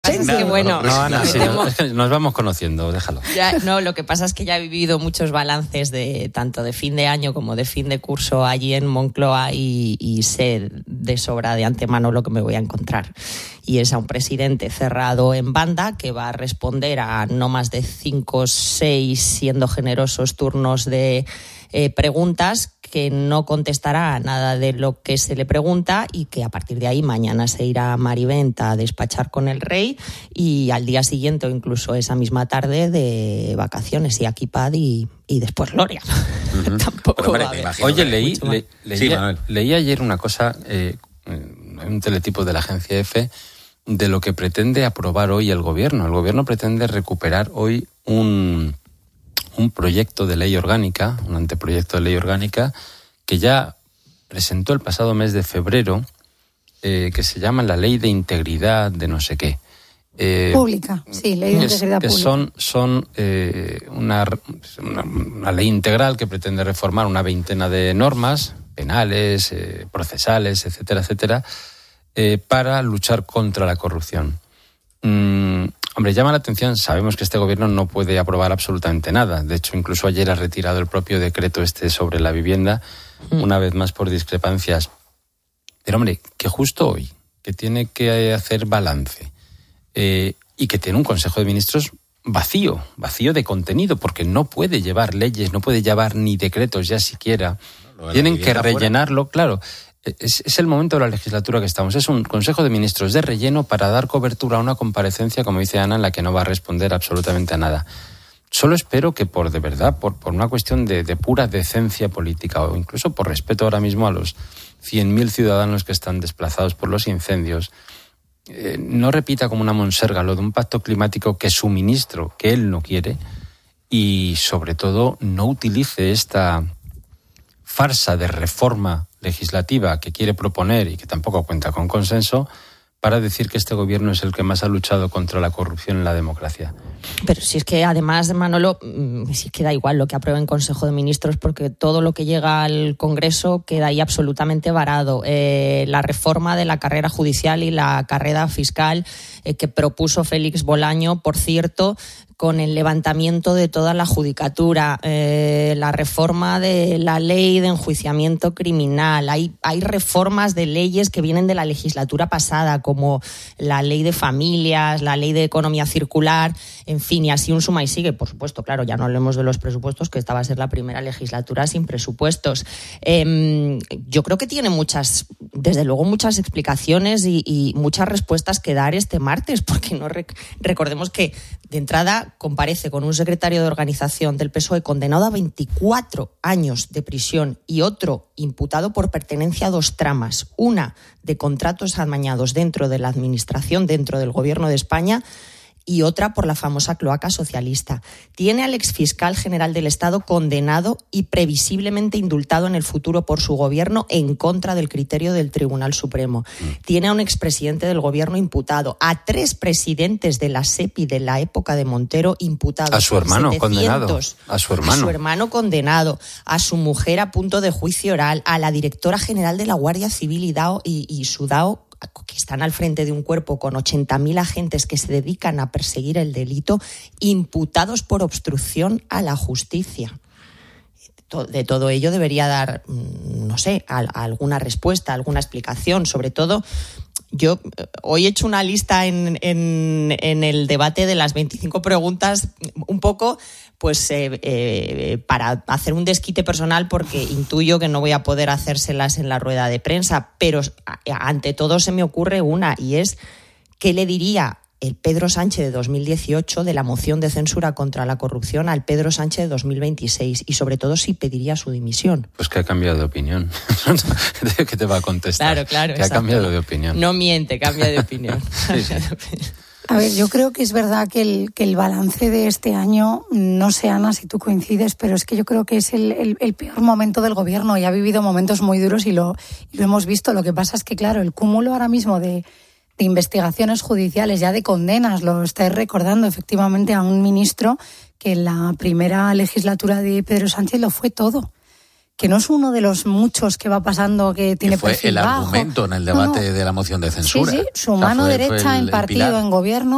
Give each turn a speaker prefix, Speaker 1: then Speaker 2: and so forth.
Speaker 1: pasa es que, bueno...
Speaker 2: No, Ana, sí, es que nos vamos conociendo, déjalo.
Speaker 1: Lo que pasa es que ya he vivido muchos balances tanto de fin de año como de fin de curso allí en Moncloa y sé de sobra de antemano lo que me voy a encontrar. Y es a un presidente cerrado en banda que va a responder a no más de 5 o 6, siendo generosos, turnos de preguntas, que no contestará a nada de lo que se le pregunta y que a partir de ahí mañana se irá a Mariventa a despachar con el rey y al día siguiente o incluso esa misma tarde de vacaciones y aquí Pad y después Gloria. Uh-huh. Tampoco va a haber.
Speaker 2: Oye, leí ayer una cosa en un teletipo de la agencia EFE de lo que pretende aprobar hoy el gobierno. El gobierno pretende recuperar hoy un proyecto de ley orgánica, un anteproyecto de ley orgánica, que ya presentó el pasado mes de febrero, que se llama la Ley de Integridad de no sé qué.
Speaker 3: Pública, sí, Ley de Integridad Pública.
Speaker 2: Son una ley integral que pretende reformar una veintena de normas penales, procesales, etcétera, etcétera, para luchar contra la corrupción. Hombre, llama la atención, sabemos que este gobierno no puede aprobar absolutamente nada. De hecho, incluso ayer ha retirado el propio decreto sobre la vivienda, una vez más por discrepancias. Pero hombre, que justo hoy, que tiene que hacer balance y que tiene un Consejo de Ministros vacío de contenido, porque no puede llevar leyes, no puede llevar ni decretos ya siquiera. Tienen que rellenarlo, claro. Es el momento de la legislatura que estamos. Es un Consejo de Ministros de relleno para dar cobertura a una comparecencia, como dice Ana, en la que no va a responder absolutamente a nada. Solo espero que por una cuestión de pura decencia política o incluso por respeto ahora mismo a los 100.000 ciudadanos que están desplazados por los incendios, no repita como una monserga lo de un pacto climático que su ministro, que él no quiere, y sobre todo no utilice esta farsa de reforma legislativa que quiere proponer y que tampoco cuenta con consenso para decir que este gobierno es el que más ha luchado contra la corrupción en la democracia.
Speaker 1: Pero si es que además, Manolo, si es que da igual lo que apruebe en Consejo de Ministros, porque todo lo que llega al Congreso queda ahí absolutamente varado. La reforma de la carrera judicial y la carrera fiscal que propuso Félix Bolaño, por cierto, con el levantamiento de toda la judicatura, la reforma de la ley de enjuiciamiento criminal. Hay reformas de leyes que vienen de la legislatura pasada, como la ley de familias, la ley de economía circular, en fin, y así un suma y sigue. Por supuesto, claro, ya no hablemos de los presupuestos, que esta va a ser la primera legislatura sin presupuestos. Yo creo que tiene desde luego muchas explicaciones y muchas respuestas que dar este martes, porque no recordemos que de entrada comparece con un secretario de organización del PSOE condenado a 24 años de prisión y otro imputado por pertenencia a 2 tramas, una de contratos amañados dentro de la administración, dentro del gobierno de España, y otra por la famosa cloaca socialista. Tiene al exfiscal general del Estado condenado y previsiblemente indultado en el futuro por su gobierno en contra del criterio del Tribunal Supremo. Tiene a un expresidente del gobierno imputado, a 3 presidentes de la SEPI de la época de Montero imputados.
Speaker 2: A su hermano condenado. A su
Speaker 1: hermano condenado, a su mujer a punto de juicio oral, a la directora general de la Guardia Civil y su DAO, que están al frente de un cuerpo con 80.000 agentes que se dedican a perseguir el delito, imputados por obstrucción a la justicia. De todo ello debería dar, no sé, alguna respuesta, alguna explicación. Sobre todo, yo hoy he hecho una lista en el debate de las 25 preguntas, un poco pues para hacer un desquite personal, porque intuyo que no voy a poder hacérselas en la rueda de prensa, pero ante todo se me ocurre una, y es ¿qué le diría el Pedro Sánchez de 2018 de la moción de censura contra la corrupción al Pedro Sánchez de 2026? Y sobre todo, si pediría su dimisión.
Speaker 2: Pues que ha cambiado de opinión. ¿Qué te va a contestar?
Speaker 1: Claro.
Speaker 2: Que ha cambiado de opinión.
Speaker 1: No miente, cambia de opinión.
Speaker 2: Sí.
Speaker 3: A ver, yo creo que es verdad que el balance de este año, no sé, Ana, si tú coincides, pero es que yo creo que es el peor momento del gobierno, y ha vivido momentos muy duros y lo hemos visto. Lo que pasa es que, claro, el cúmulo ahora mismo de investigaciones judiciales, ya de condenas, lo estáis recordando efectivamente a un ministro que en la primera legislatura de Pedro Sánchez lo fue todo. Que no es uno de los muchos que va pasando que tiene perfil bajo.
Speaker 4: Fue el argumento en el debate de la moción de censura.
Speaker 3: Sí, su mano derecha en partido, en gobierno.